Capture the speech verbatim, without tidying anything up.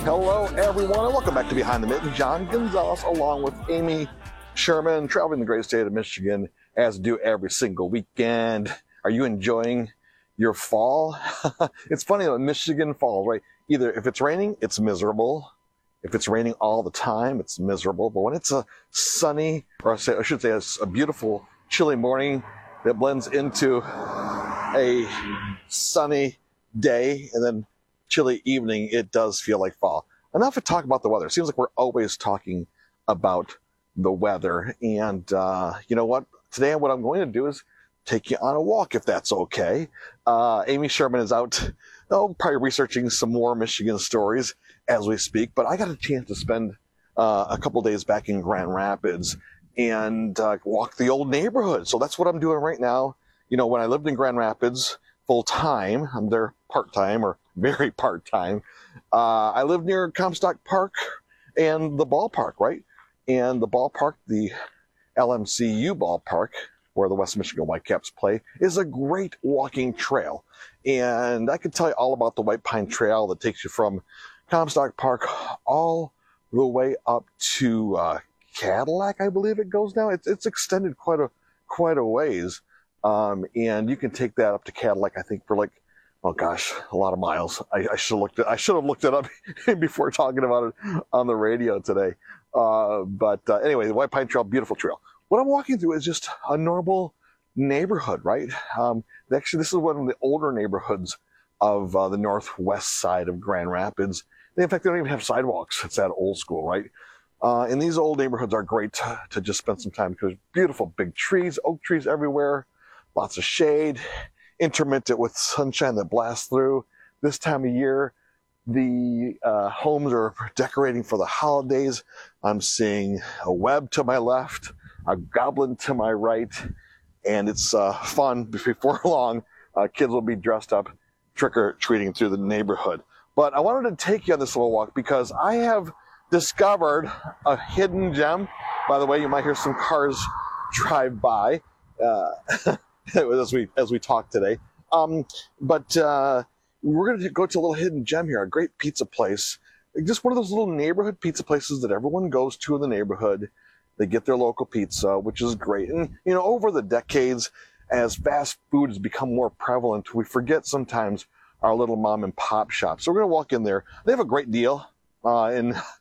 Hello, everyone, and welcome back to Behind the Mitten. John Gonzalez, along with Amy Sherman, traveling the great state of Michigan, as I do every single weekend. Are you enjoying your fall? It's funny though, Michigan falls, right? Either if it's raining, it's miserable. If it's raining all the time, it's miserable. But when it's a sunny, or I should say a beautiful, chilly morning that blends into a sunny day and then chilly evening, it does feel like fall. Enough to talk about the weather. It seems like we're always talking about the weather. And uh, you know what? Today what I'm going to do is take you on a walk, if that's okay. Uh, Amy Sherman is out, oh, probably researching some more Michigan stories as we speak. But I got a chance to spend uh, a couple days back in Grand Rapids and uh, walk the old neighborhood. So that's what I'm doing right now. You know, when I lived in Grand Rapids full time, I'm there part time or very part time. Uh, I lived near Comstock Park and the ballpark, right? And the ballpark, the L M C U ballpark, where the West Michigan Whitecaps play, is a great walking trail. And I could tell you all about the White Pine Trail that takes you from Comstock Park all the way up to uh, Cadillac, I believe it goes now. It's, it's extended quite a quite a ways. Um, and you can take that up to Cadillac, I think, for like, oh gosh, a lot of miles. I, I should have looked it. I should have looked it up before talking about it on the radio today. Uh, but uh, anyway, the White Pine Trail, beautiful trail. What I'm walking through is just a normal neighborhood, right? Um, actually, this is one of the older neighborhoods of uh, the northwest side of Grand Rapids. They, in fact, they don't even have sidewalks. It's that old school, right? Uh, and these old neighborhoods are great to, to just spend some time because beautiful big trees, oak trees everywhere, lots of shade, intermittent with sunshine that blasts through. This time of year, the uh, homes are decorating for the holidays. I'm seeing a web to my left, a goblin to my right, and it's uh, fun. Before long, uh, kids will be dressed up trick-or-treating through the neighborhood. But I wanted to take you on this little walk because I have discovered a hidden gem. By the way, you might hear some cars drive by uh, as we as we talk today. Um, but uh, we're going to go to a little hidden gem here, a great pizza place. Just one of those little neighborhood pizza places that everyone goes to in the neighborhood. They get their local pizza, which is great. And, you know, over the decades, as fast food has become more prevalent, we forget sometimes our little mom and pop shops. So we're going to walk in there. They have a great deal uh, in